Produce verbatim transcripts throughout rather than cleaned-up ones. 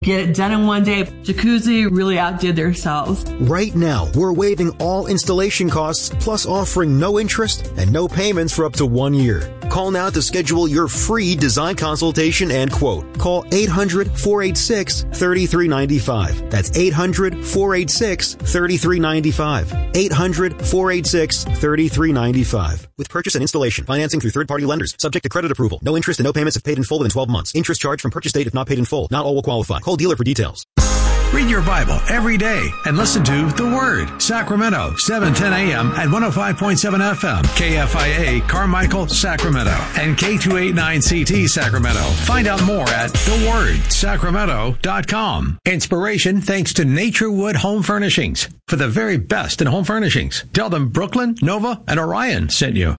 get it done in one day. Jacuzzi really outdid themselves. Right now, we're waiving all installation costs, plus offering no interest and no payments for up to one year. Call now to schedule your free design consultation and quote. Call eight hundred, four eight six, three three nine five. That's eight hundred, four eight six, three three nine five. eight hundred, four eight six, three three nine five. With purchase and installation, financing through third-party lenders, subject to credit approval. No interest and no payments if paid in full within twelve months. Interest charged from purchase date if not paid in full. Not all will qualify. Call dealer for details. Read your Bible every day and listen to The Word. Sacramento, seven ten a.m. at one oh five point seven F M. K F I A, Carmichael, Sacramento. And K two eighty-nine C T, Sacramento. Find out more at the word sacramento dot com. Inspiration thanks to Naturewood Home Furnishings. For the very best in home furnishings. Tell them Brooklyn, Nova, and Orion sent you.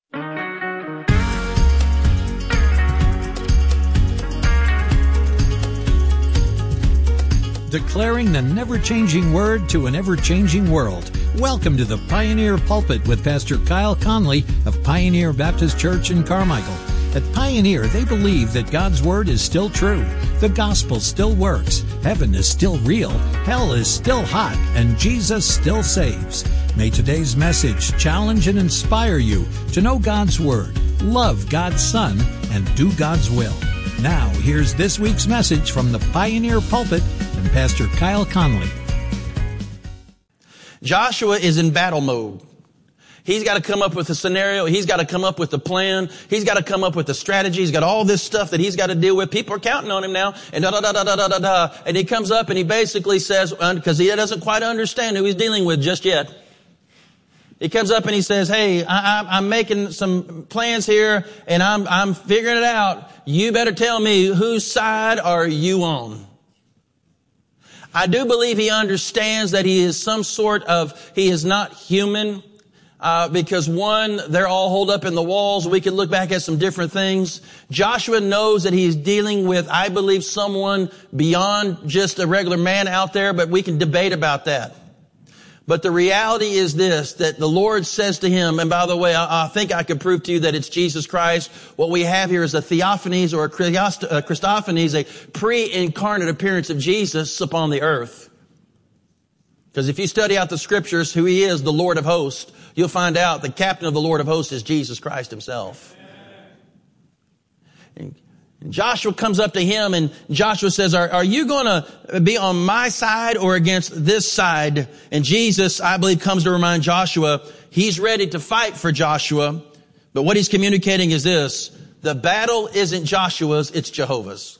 Declaring the never-changing word to an ever-changing world. Welcome to the Pioneer Pulpit with Pastor Kyle Conley of Pioneer Baptist Church in Carmichael. At Pioneer, they believe that God's Word is still true, the gospel still works, heaven is still real, hell is still hot, and Jesus still saves. May today's message challenge and inspire you to know God's Word, love God's Son, and do God's will. Now, here's this week's message from the Pioneer Pulpit and Pastor Kyle Conley. Joshua is in battle mode. He's got to come up with a scenario. He's got to come up with a plan. He's got to come up with a strategy. He's got all this stuff that he's got to deal with. People are counting on him now. And da da da da da da da. And he comes up and he basically says, because he doesn't quite understand who he's dealing with just yet. He comes up and he says, hey, I, I, I'm making some plans here and I'm, I'm figuring it out. You better tell me, whose side are you on? I do believe he understands that he is some sort of, he is not human. Uh, because one, they're all holed up in the walls. We can look back at some different things. Joshua knows that he's dealing with, I believe, someone beyond just a regular man out there, but we can debate about that. But the reality is this, that the Lord says to him, and by the way, I, I think I could prove to you that it's Jesus Christ. What we have here is a theophanies or a Christophanies, a pre-incarnate appearance of Jesus upon the earth. Because if you study out the scriptures, who he is, the Lord of hosts, you'll find out the captain of the Lord of hosts is Jesus Christ himself. And Joshua comes up to him and Joshua says, are, are you going to be on my side or against this side? And Jesus, I believe, comes to remind Joshua, he's ready to fight for Joshua. But what he's communicating is this, the battle isn't Joshua's, it's Jehovah's.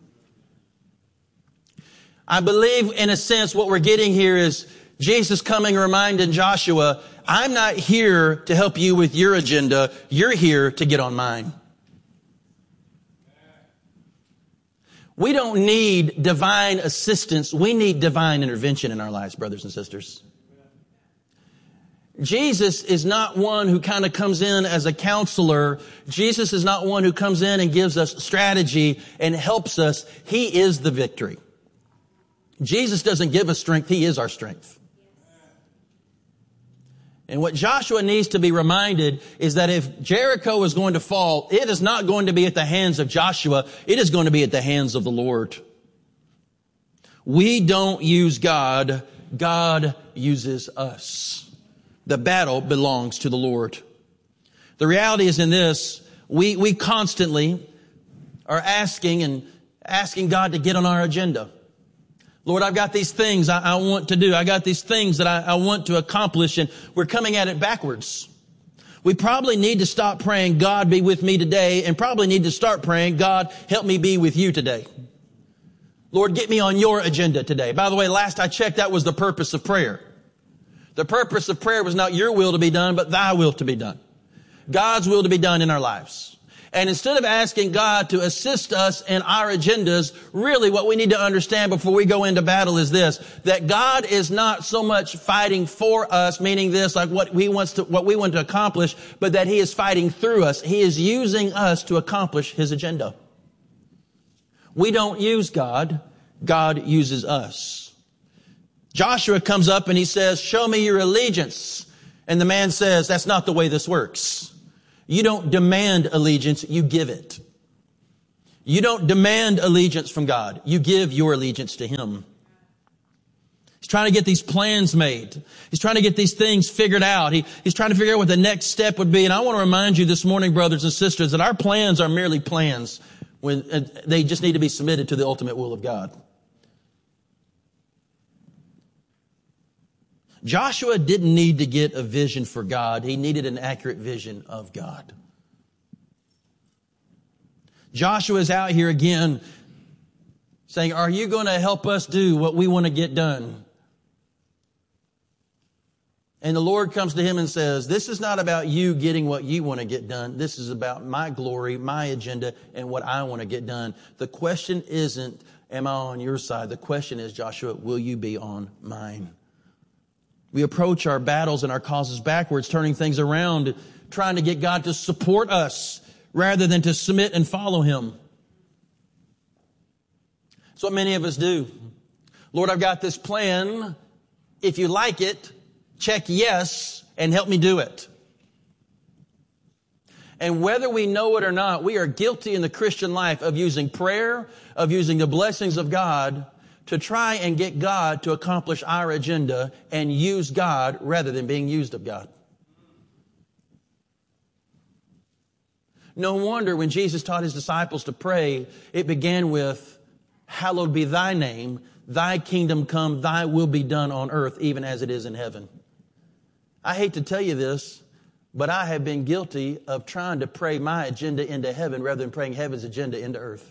I believe, in a sense, what we're getting here is Jesus coming and reminding Joshua, I'm not here to help you with your agenda. You're here to get on mine. We don't need divine assistance. We need divine intervention in our lives, brothers and sisters. Jesus is not one who kind of comes in as a counselor. Jesus is not one who comes in and gives us strategy and helps us. He is the victory. Jesus doesn't give us strength. He is our strength. And what Joshua needs to be reminded is that if Jericho is going to fall, it is not going to be at the hands of Joshua. It is going to be at the hands of the Lord. We don't use God. God uses us. The battle belongs to the Lord. The reality is in this, we, we constantly are asking and asking God to get on our agenda. Lord, I've got these things I, I want to do. I got these things that I, I want to accomplish, and we're coming at it backwards. We probably need to stop praying, God, be with me today, and probably need to start praying, God, help me be with you today. Lord, get me on your agenda today. By the way, last I checked, that was the purpose of prayer. The purpose of prayer was not your will to be done, but thy will to be done. God's will to be done in our lives. And instead of asking God to assist us in our agendas, really what we need to understand before we go into battle is this, that God is not so much fighting for us, meaning this, like what we wants to, what we want to accomplish, but that he is fighting through us. He is using us to accomplish his agenda. We don't use God. God uses us. Joshua comes up and he says, show me your allegiance. And the man says, that's not the way this works. You don't demand allegiance, you give it. You don't demand allegiance from God. You give your allegiance to Him. He's trying to get these plans made. He's trying to get these things figured out. He, he's trying to figure out what the next step would be. And I want to remind you this morning, brothers and sisters, that our plans are merely plans when uh, they just need to be submitted to the ultimate will of God. Joshua didn't need to get a vision for God. He needed an accurate vision of God. Joshua is out here again saying, are you going to help us do what we want to get done? And the Lord comes to him and says, this is not about you getting what you want to get done. This is about my glory, my agenda, and what I want to get done. The question isn't, am I on your side? The question is, Joshua, will you be on mine? We approach our battles and our causes backwards, turning things around, trying to get God to support us rather than to submit and follow Him. That's what many of us do. Lord, I've got this plan. If you like it, check yes and help me do it. And whether we know it or not, we are guilty in the Christian life of using prayer, of using the blessings of God to try and get God to accomplish our agenda and use God rather than being used of God. No wonder when Jesus taught His disciples to pray, it began with, hallowed be thy name, thy kingdom come, thy will be done on earth, even as it is in heaven. I hate to tell you this, but I have been guilty of trying to pray my agenda into heaven rather than praying heaven's agenda into earth.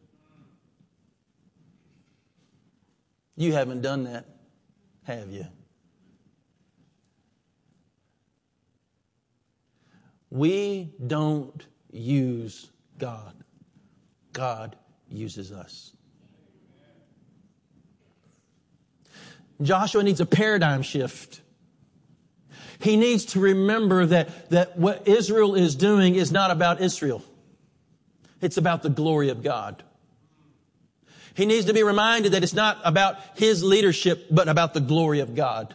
You haven't done that, have you? We don't use God. God uses us. Joshua needs a paradigm shift. He needs to remember that, that what Israel is doing is not about Israel. It's about the glory of God. He needs to be reminded that it's not about his leadership, but about the glory of God.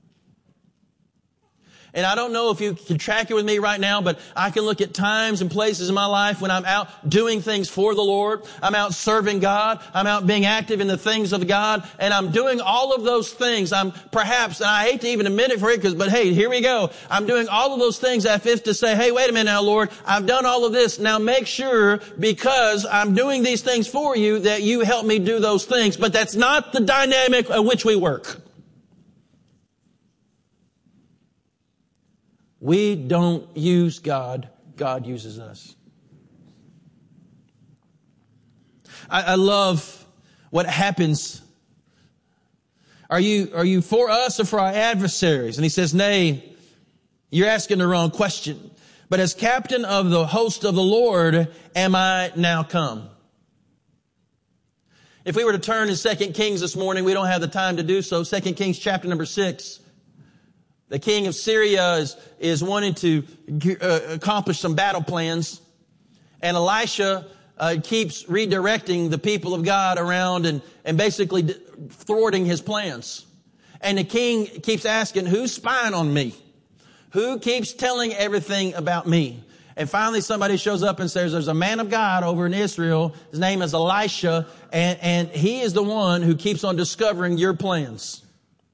And I don't know if you can track it with me right now, but I can look at times and places in my life when I'm out doing things for the Lord. I'm out serving God. I'm out being active in the things of God. And I'm doing all of those things. I'm perhaps, and I hate to even admit it for it, because, but hey, here we go. I'm doing all of those things as if to say, hey, wait a minute now, Lord, I've done all of this. Now make sure, because I'm doing these things for you, that you help me do those things. But that's not the dynamic in which we work. We don't use God. God uses us. I, I love what happens. Are you, are you for us or for our adversaries? And he says, nay, you're asking the wrong question. But as captain of the host of the Lord, am I now come? If we were to turn in Second Kings this morning, we don't have the time to do so. Second Kings chapter number six. The king of Syria is, is wanting to uh, accomplish some battle plans. And Elisha uh, keeps redirecting the people of God around and, and basically thwarting his plans. And the king keeps asking, who's spying on me? Who keeps telling everything about me? And finally somebody shows up and says, there's a man of God over in Israel. His name is Elisha. And, and he is the one who keeps on discovering your plans.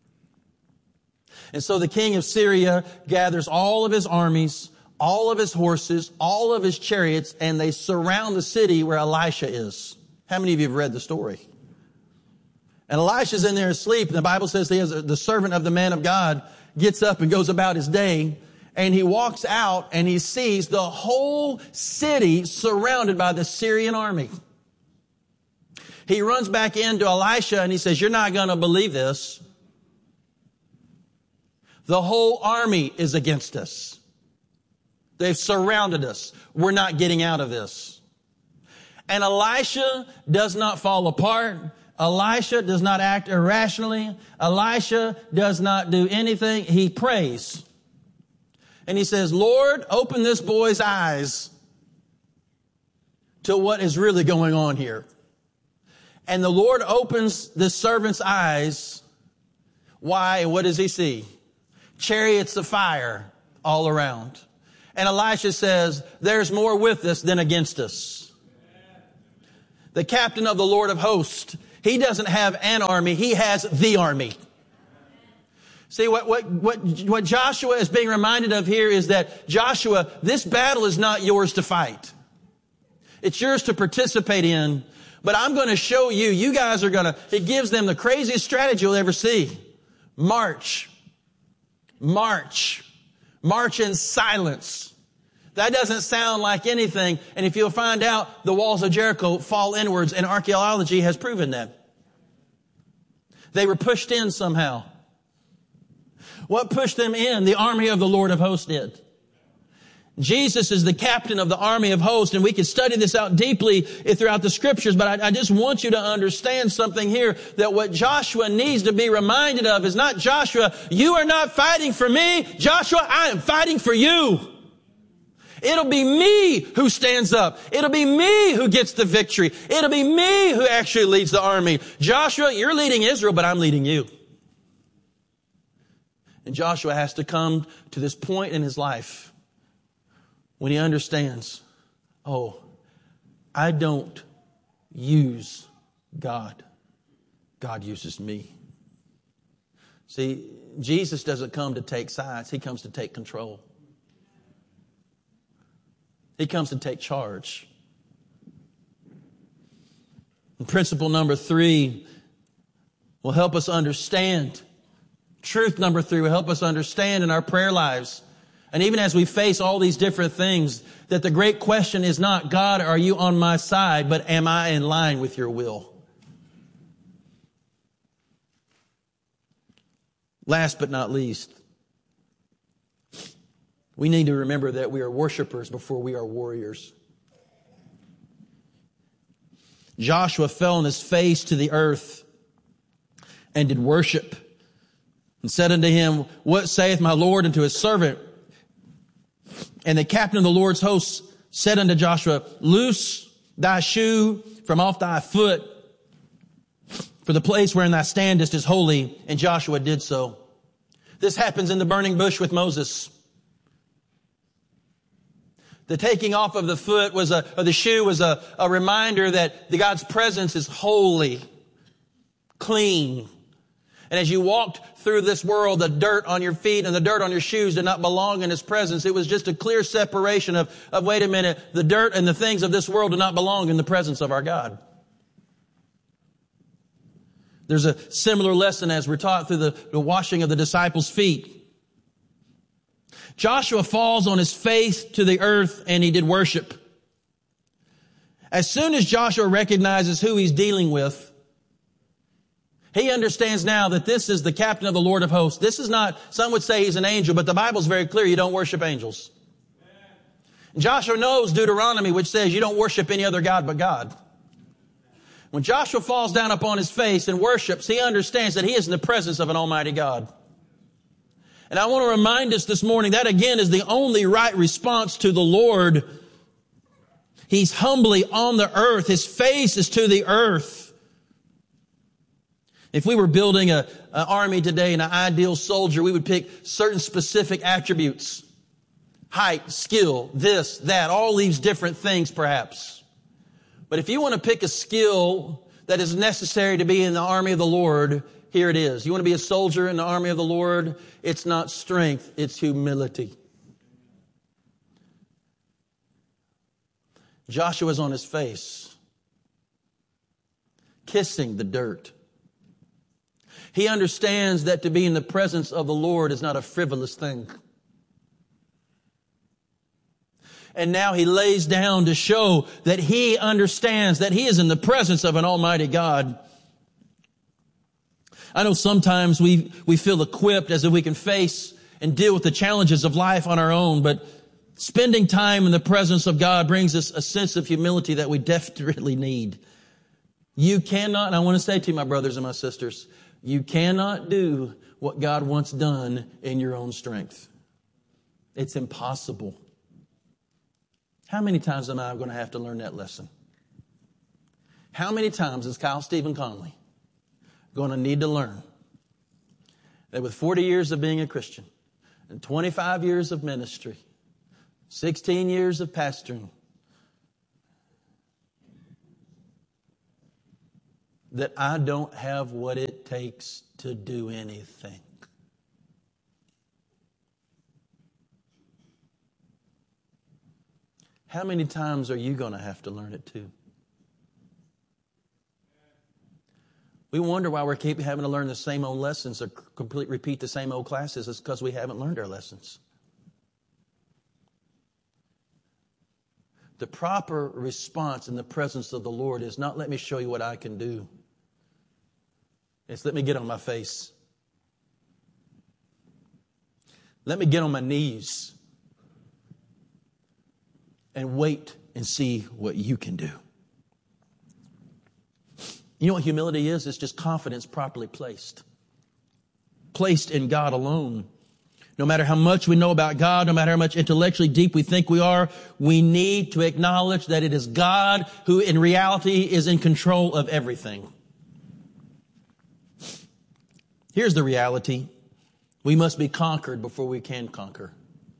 And so the king of Syria gathers all of his armies, all of his horses, all of his chariots, and they surround the city where Elisha is. How many of you have read the story? And Elisha's in there asleep, and the Bible says he has a, the servant of the man of God gets up and goes about his day, and he walks out and he sees the whole city surrounded by the Syrian army. He runs back into Elisha and he says, you're not going to believe this. The whole army is against us. They've surrounded us. We're not getting out of this. And Elisha does not fall apart. Elisha does not act irrationally. Elisha does not do anything. He prays. And he says, Lord, open this boy's eyes to what is really going on here. And the Lord opens the servant's eyes. Why? And what does he see? Chariots of fire all around. And Elisha says, there's more with us than against us. the captain of the Lord of hosts. He doesn't have an army. He has the army. See, what, what, what, what Joshua is being reminded of here is that Joshua, this battle is not yours to fight. It's yours to participate in. But I'm going to show you, you guys are going to, it gives them the craziest strategy you'll ever see. March. March. March in silence. That doesn't sound like anything. And if you'll find out, the walls of Jericho fall inwards, and archaeology has proven that. They were pushed in somehow. What pushed them in? The army of the Lord of hosts did. Jesus is the captain of the army of hosts, and we could study this out deeply throughout the scriptures, but I, I just want you to understand something here, that what Joshua needs to be reminded of is not, Joshua, you are not fighting for me. Joshua, I am fighting for you. It'll be me who stands up. It'll be me who gets the victory. It'll be me who actually leads the army. Joshua, you're leading Israel, but I'm leading you. And Joshua has to come to this point in his life when he understands, oh, I don't use God. God uses me. See, Jesus doesn't come to take sides. He comes to take control. He comes to take charge. And principle number three will help us understand. Truth number three will help us understand in our prayer lives. And even as we face all these different things, that the great question is not, God, are you on my side, but am I in line with your will? Last but not least, we need to remember that we are worshipers before we are warriors. Joshua fell on his face to the earth and did worship, and said unto him, what saith my Lord unto his servant? And the captain of the Lord's hosts said unto Joshua, loose thy shoe from off thy foot, for the place wherein thou standest is holy. And Joshua did so. This happens in the burning bush with Moses. The taking off of the foot was a, or the shoe was a, a reminder that the God's presence is holy, clean. And as you walked through this world, the dirt on your feet and the dirt on your shoes did not belong in His presence. It was just a clear separation of, of, wait a minute, the dirt and the things of this world do not belong in the presence of our God. There's a similar lesson as we're taught through the, the washing of the disciples' feet. Joshua falls on his face to the earth and he did worship. As soon as Joshua recognizes who he's dealing with, he understands now that this is the captain of the Lord of hosts. This is not, some would say he's an angel, but the Bible's very clear, you don't worship angels. Joshua knows Deuteronomy, which says you don't worship any other God but God. When Joshua falls down upon his face and worships, he understands that he is in the presence of an almighty God. And I want to remind us this morning that again is the only right response to the Lord. He's humbly on the earth. His face is to the earth. If we were building a, an army today, an ideal soldier, we would pick certain specific attributes. Height, skill, this, that, all these different things perhaps. But if you want to pick a skill that is necessary to be in the army of the Lord, here it is. You want to be a soldier in the army of the Lord? It's not strength, it's humility. Joshua's on his face, kissing the dirt. He understands that to be in the presence of the Lord is not a frivolous thing. And now he lays down to show that he understands that he is in the presence of an almighty God. I know sometimes we, we feel equipped as if we can face and deal with the challenges of life on our own, but spending time in the presence of God brings us a sense of humility that we desperately need. You cannot, and I want to say to you, my brothers and my sisters, you cannot do what God wants done in your own strength. It's impossible. How many times am I going to have to learn that lesson? How many times is Kyle Stephen Conley going to need to learn that with forty years of being a Christian and twenty-five years of ministry, sixteen years of pastoring, that I don't have what it takes to do anything. How many times are you going to have to learn it too? We wonder why we keep having to learn the same old lessons or complete repeat the same old classes. It's because we haven't learned our lessons. The proper response in the presence of the Lord is not let me show you what I can do. It's let me get on my face. Let me get on my knees and wait and see what you can do. You know what humility is? It's just confidence properly placed. Placed in God alone. No matter how much we know about God, no matter how much intellectually deep we think we are, we need to acknowledge that it is God who in reality is in control of everything. Here's the reality. We must be conquered before we can conquer.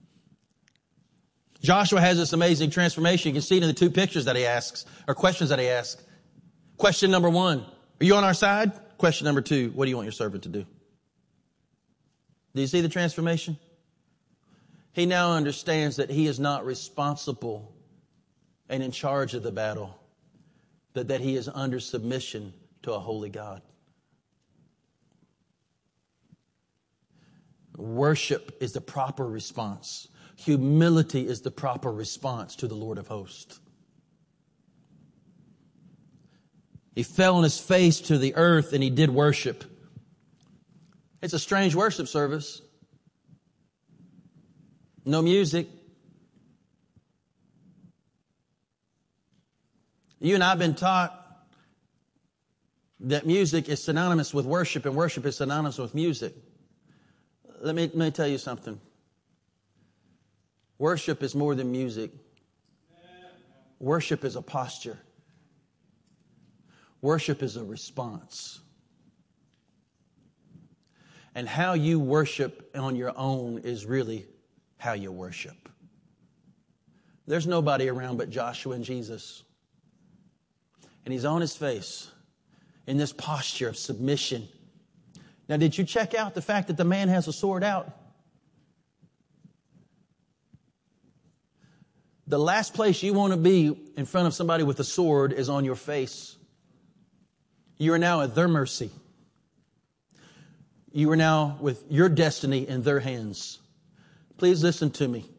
Joshua has this amazing transformation. You can see it in the two pictures that he asks, or questions that he asks. Question number one, are you on our side? Question number two, what do you want your servant to do? Do you see the transformation? He now understands that he is not responsible and in charge of the battle, but that he is under submission to a holy God. Worship is the proper response. Humility is the proper response to the Lord of hosts. He fell on his face to the earth and he did worship. It's a strange worship service. No music. You and I have been taught that music is synonymous with worship and worship is synonymous with music. Let me, let me tell you something. Worship is more than music. Worship is a posture. Worship is a response. And how you worship on your own is really how you worship. There's nobody around but Joshua and Jesus. And he's on his face in this posture of submission. Now, did you check out the fact that the man has a sword out? The last place you want to be in front of somebody with a sword is on your face. You are now at their mercy. You are now with your destiny in their hands. Please listen to me.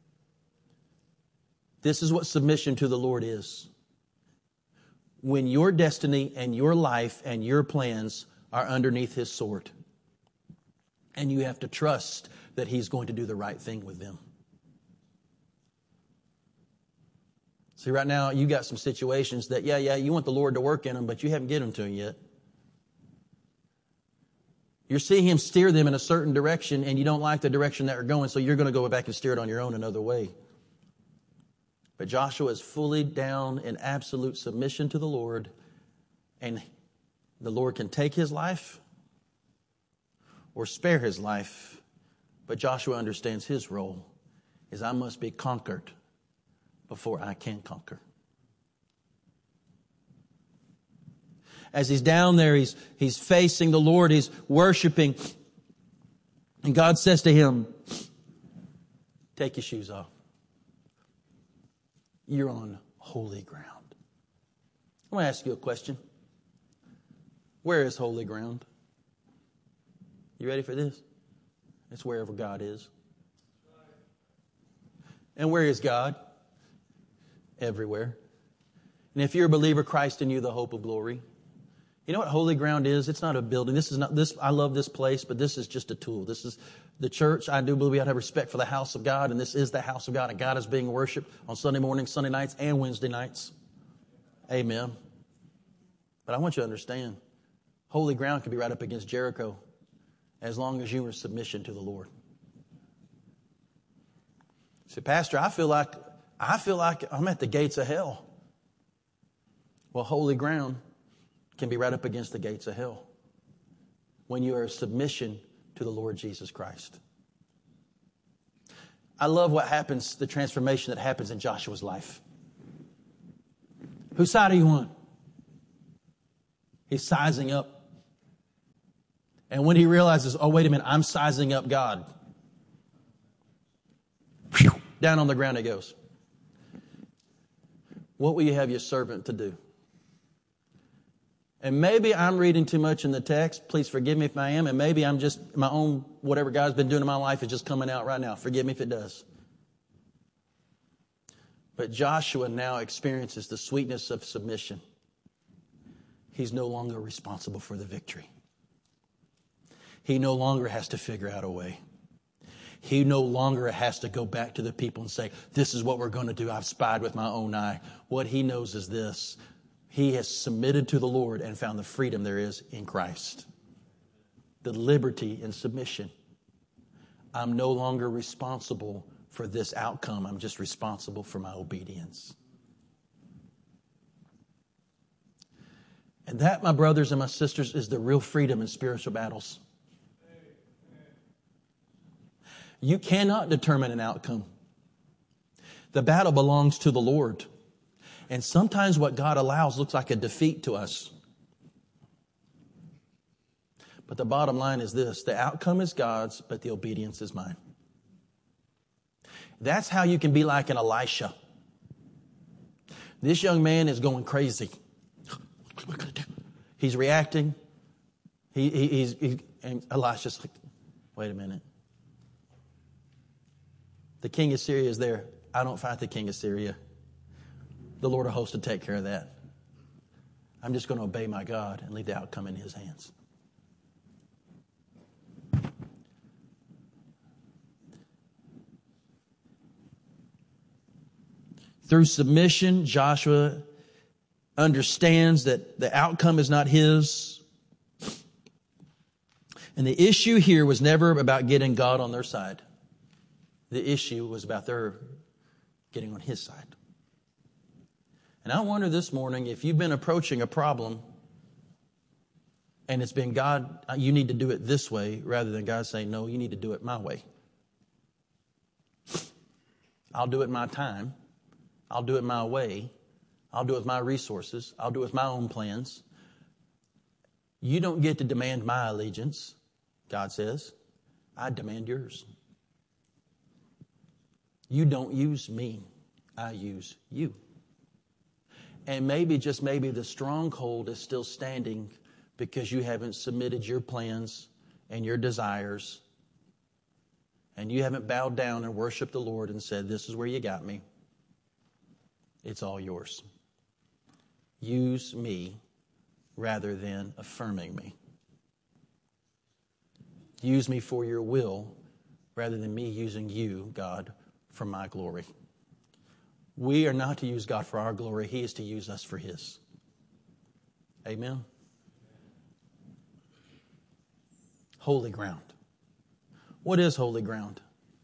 This is what submission to the Lord is. When your destiny and your life and your plans are underneath His sword. And you have to trust that He's going to do the right thing with them. See, right now, you got some situations that, yeah, yeah, you want the Lord to work in them, but you haven't given them to Him yet. You're seeing Him steer them in a certain direction, and you don't like the direction that they're going, so you're going to go back and steer it on your own another way. But Joshua is fully down in absolute submission to the Lord, and the Lord can take his life or spare his life, but Joshua understands his role is I must be conquered before I can conquer. As he's down there, he's, he's facing the Lord, he's worshiping. And God says to him, take your shoes off. You're on holy ground. I want to ask you a question. Where is holy ground? You ready for this? It's wherever God is. And where is God? Everywhere. And if you're a believer, Christ in you, the hope of glory. You know what holy ground is? It's not a building. This is not this. I love this place, but this is just a tool. This is the church. I do believe we ought to have respect for the house of God, and this is the house of God, and God is being worshiped on Sunday mornings, Sunday nights, and Wednesday nights. Amen. But I want you to understand, holy ground can be right up against Jericho as long as you are in submission to the Lord. Say, Pastor, I feel like I feel like I'm at the gates of hell. Well, holy ground can be right up against the gates of hell when you are in submission to the Lord Jesus Christ. I love what happens, the transformation that happens in Joshua's life. Whose side are you on? He's sizing up. And when he realizes, oh, wait a minute, I'm sizing up God. Whew, down on the ground he goes. What will you have your servant to do? And maybe I'm reading too much in the text. Please forgive me if I am. And maybe I'm just, my own, whatever God's been doing in my life is just coming out right now. Forgive me if it does. But Joshua now experiences the sweetness of submission. He's no longer responsible for the victory. He no longer has to figure out a way. He no longer has to go back to the people and say, this is what we're going to do. I've spied with my own eye. What he knows is this. He has submitted to the Lord and found the freedom there is in Christ. The liberty in submission. I'm no longer responsible for this outcome. I'm just responsible for my obedience. And that, my brothers and my sisters, is the real freedom in spiritual battles. You cannot determine an outcome. The battle belongs to the Lord. And sometimes what God allows looks like a defeat to us. But the bottom line is this. The outcome is God's, but the obedience is mine. That's how you can be like an Elisha. This young man is going crazy. What am I going to do? He's reacting. He, he, he's, he, and Elisha's like, wait a minute. The king of Syria is there. I don't fight the king of Syria. The Lord of hosts will take care of that. I'm just going to obey my God and leave the outcome in his hands. Through submission, Joshua understands that the outcome is not his. And the issue here was never about getting God on their side. The issue was about their getting on his side. And I wonder this morning if you've been approaching a problem and it's been, God, you need to do it this way, rather than God saying, no, you need to do it my way. I'll do it my time. I'll do it my way. I'll do it with my resources. I'll do it with my own plans. You don't get to demand my allegiance, God says. I demand yours. You don't use me. I use you. And maybe, just maybe, the stronghold is still standing because you haven't submitted your plans and your desires. And you haven't bowed down and worshiped the Lord and said, this is where you got me. It's all yours. Use me rather than affirming me. Use me for your will rather than me using you, God, for my glory. We are not to use God for our glory. He is to use us for his. Amen. Holy ground. What is holy ground?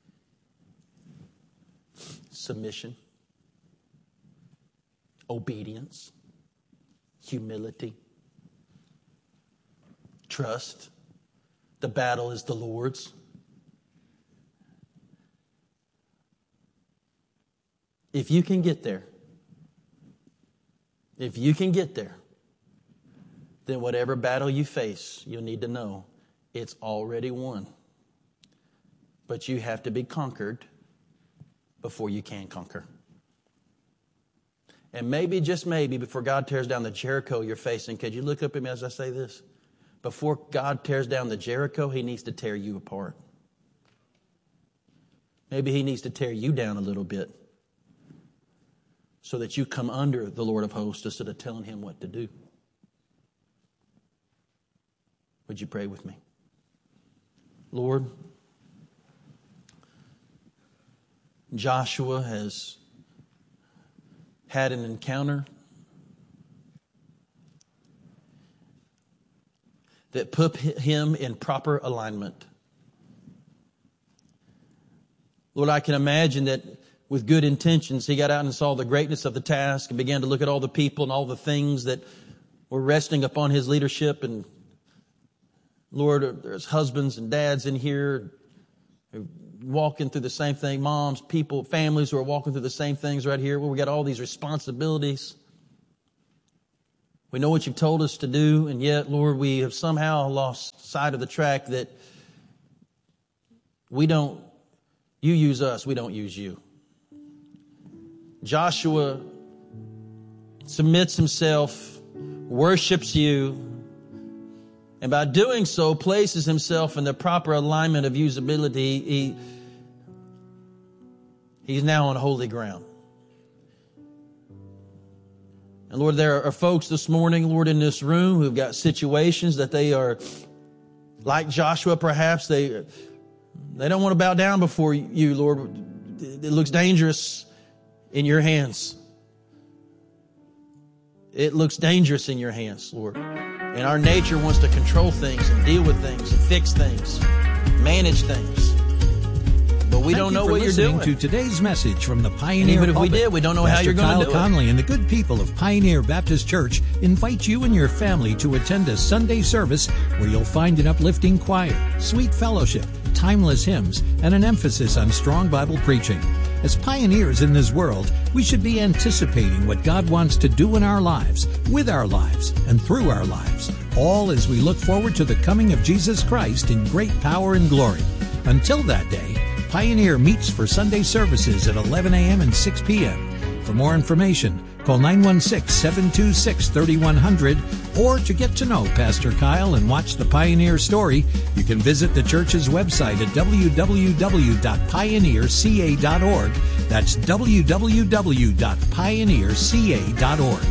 Submission. Obedience. Humility. Trust. The battle is the Lord's. If you can get there, if you can get there, then whatever battle you face, you'll need to know it's already won. But you have to be conquered before you can conquer. And maybe, just maybe, before God tears down the Jericho you're facing, could you look up at me as I say this? Before God tears down the Jericho, he needs to tear you apart. Maybe he needs to tear you down a little bit, so that you come under the Lord of hosts instead of telling him what to do. Would you pray with me? Lord, Joshua has had an encounter that put him in proper alignment. Lord, I can imagine that with good intentions, he got out and saw the greatness of the task and began to look at all the people and all the things that were resting upon his leadership. And Lord, there's husbands and dads in here walking through the same thing. Moms, people, families who are walking through the same things right here. Where we got all these responsibilities. We know what you've told us to do, and yet, Lord, we have somehow lost sight of the track that we don't, you use us, we don't use you. Joshua submits himself, worships you, and by doing so, places himself in the proper alignment of usability. He, he's now on holy ground. And Lord, there are folks this morning, Lord, in this room who've got situations that they are, like Joshua perhaps, they, they don't want to bow down before you, Lord. It looks dangerous in your hands. It looks dangerous in your hands, Lord. And our nature wants to control things and deal with things and fix things, manage things. But we Thank don't know you for what you're listening doing. to today's message from the Pioneer And even if we Pulpit. did, we don't know how Pastor you're going Kyle to do Conley it. and the good people of Pioneer Baptist Church invite you and your family to attend a Sunday service where you'll find an uplifting choir, sweet fellowship, timeless hymns, and an emphasis on strong Bible preaching. As pioneers in this world, we should be anticipating what God wants to do in our lives, with our lives, and through our lives, all as we look forward to the coming of Jesus Christ in great power and glory. Until that day, Pioneer meets for Sunday services at eleven a.m. and six p.m. For more information, call nine one six, seven two six, three one zero zero, or to get to know Pastor Kyle and watch the Pioneer story, you can visit the church's website at w w w dot pioneer c a dot org. That's w w w dot pioneer c a dot org.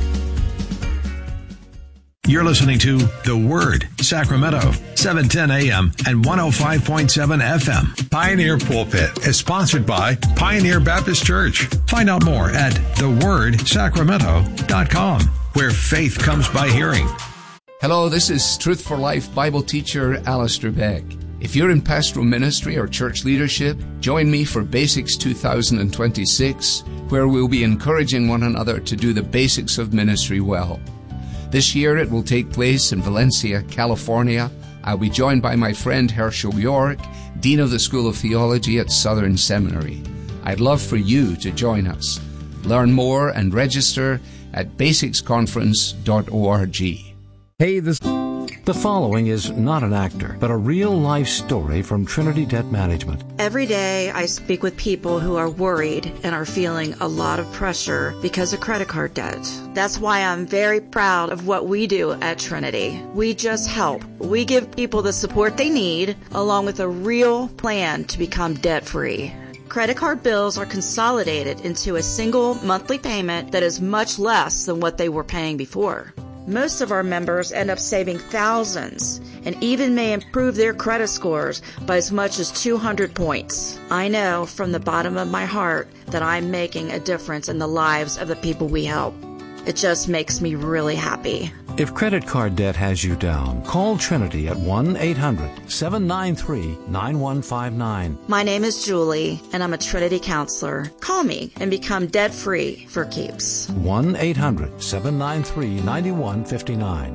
You're listening to The Word, Sacramento, seven ten a.m. and one oh five point seven F M. Pioneer Pulpit is sponsored by Pioneer Baptist Church. Find out more at the word sacramento dot com, where faith comes by hearing. Hello, this is Truth for Life Bible teacher Alistair Beck. If you're in pastoral ministry or church leadership, join me for Basics two thousand twenty-six, where we'll be encouraging one another to do the basics of ministry well. This year it will take place in Valencia, California. I'll be joined by my friend Herschel York, Dean of the School of Theology at Southern Seminary. I'd love for you to join us. Learn more and register at basics conference dot org. Hey, this... The following is not an actor, but a real-life story from Trinity Debt Management. Every day I speak with people who are worried and are feeling a lot of pressure because of credit card debt. That's why I'm very proud of what we do at Trinity. We just help. We give people the support they need, along with a real plan to become debt-free. Credit card bills are consolidated into a single monthly payment that is much less than what they were paying before. Most of our members end up saving thousands and even may improve their credit scores by as much as two hundred points. I know from the bottom of my heart that I'm making a difference in the lives of the people we help. It just makes me really happy. If credit card debt has you down, call Trinity at one eight hundred, seven nine three, nine one five nine. My name is Julie, and I'm a Trinity counselor. Call me and become debt-free for keeps. one eight hundred, seven nine three, nine one five nine.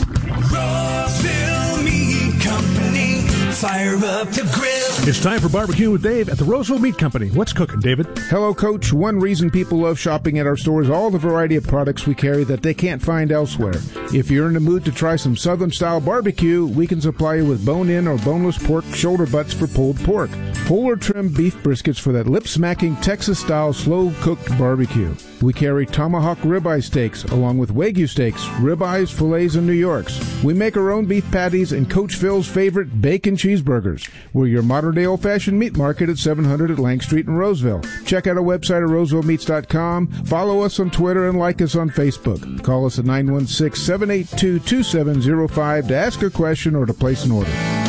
Roseville Meat Company, fire up the grill. It's time for Barbecue with Dave at the Roseville Meat Company. What's cooking, David? Hello, Coach. One reason people love shopping at our store is all the variety of products we carry that they can't find elsewhere. If you're in the mood to try some Southern-style barbecue, we can supply you with bone-in or boneless pork shoulder butts for pulled pork, whole or trimmed beef briskets for that lip-smacking Texas-style slow-cooked barbecue. We carry tomahawk ribeye steaks along with Wagyu steaks, ribeyes, fillets, and New Yorks. We make our own beef patties and Coach Phil's favorite bacon cheeseburgers. We're your modern-day old-fashioned meat market at seven hundred at Lang Street in Roseville. Check out our website at roseville meats dot com. Follow us on Twitter and like us on Facebook. Call us at nine one six, seven eight two, two seven zero five to ask a question or to place an order.